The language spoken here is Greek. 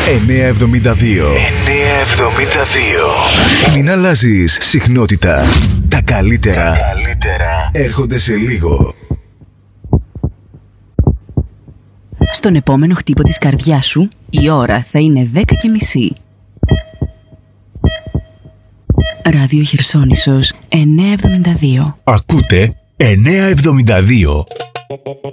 972. Μην αλλάζεις συχνότητα. Τα καλύτερα έρχονται σε λίγο. Στον επόμενο χτύπο της καρδιάς σου, η ώρα θα είναι 10:30. Ράδιο Χερσόνησος 972. Ακούτε 972.